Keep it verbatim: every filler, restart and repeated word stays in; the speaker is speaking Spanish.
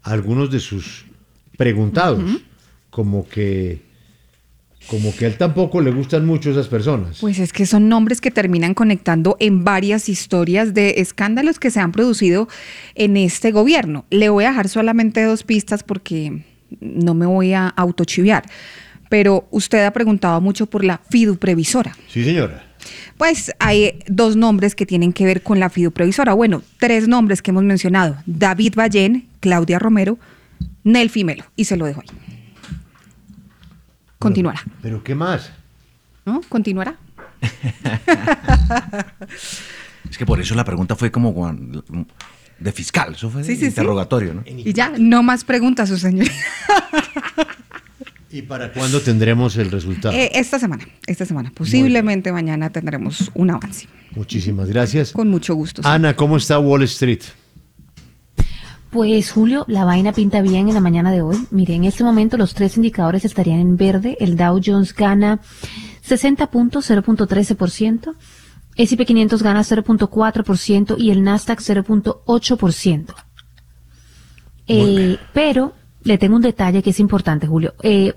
algunos de sus preguntados, uh-huh. como que como que a él tampoco le gustan mucho esas personas. Pues es que son nombres que terminan conectando en varias historias de escándalos que se han producido en este gobierno. Le voy a dejar solamente dos pistas porque no me voy a autochiviar, pero usted ha preguntado mucho por la fiduprevisora. Sí, señora. Pues hay dos nombres que tienen que ver con la fiduprevisora. Bueno, tres nombres que hemos mencionado: David Ballén, Claudia Romero, Nelfi Melo, y se lo dejo ahí. Continuará. ¿Pero, pero qué más? ¿No? ¿Continuará? Es que por eso la pregunta fue como de fiscal, eso fue sí, sí, interrogatorio, sí. ¿no? Y ya, no más preguntas, su señoría. ¿Y para cuándo tendremos el resultado? Eh, esta semana, esta semana. Posiblemente mañana tendremos un avance. Muchísimas gracias. Con mucho gusto. Sí. Ana, ¿cómo está Wall Street? Pues Julio, la vaina pinta bien en la mañana de hoy. Mire, en este momento los tres indicadores estarían en verde. El Dow Jones gana sesenta puntos, cero punto trece por ciento. ese y pe quinientos gana cero punto cuatro por ciento y el Nasdaq cero punto ocho por ciento. Eh, pero le tengo un detalle que es importante, Julio. Eh,